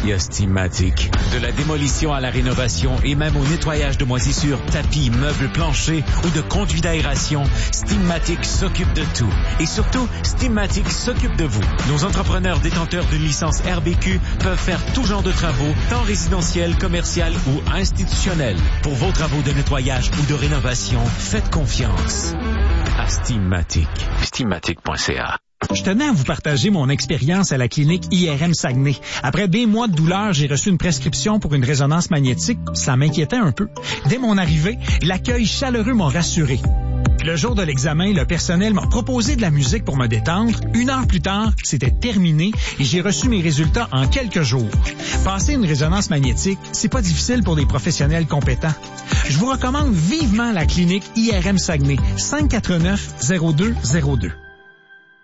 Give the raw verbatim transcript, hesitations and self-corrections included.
il y a Steamatic. De la démolition à la rénovation et même au nettoyage de moisissures, tapis, meubles, planchers ou de conduits d'aération, Steamatic s'occupe de tout. Et surtout, Steamatic s'occupe de vous. Nos entrepreneurs détenteurs d'une licence R B Q peuvent faire tout genre de travaux, tant résidentiels, commercial ou institutionnels. Pour vos travaux de nettoyage ou de rénovation, faites confiance à Steamatic. Steamatic point C A. Je tenais à vous partager mon expérience à la clinique I R M Saguenay. Après des mois de douleur, j'ai reçu une prescription pour une résonance magnétique. Ça m'inquiétait un peu. Dès mon arrivée, l'accueil chaleureux m'a rassuré. Le jour de l'examen, le personnel m'a proposé de la musique pour me détendre. Une heure plus tard, c'était terminé et j'ai reçu mes résultats en quelques jours. Passer une résonance magnétique, c'est pas difficile pour des professionnels compétents. Je vous recommande vivement la clinique I R M Saguenay, cinq quatre neuf zéro deux zéro deux.